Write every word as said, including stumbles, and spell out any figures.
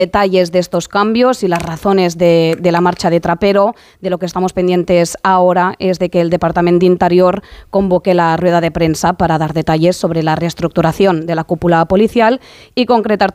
detalles de estos cambios y las razones de, de la marcha de Trapero. De lo que estamos pendientes ahora es de que el Departamento de Interior convoque la rueda de prensa para dar detalles sobre la reestructuración de la cúpula policial y concretar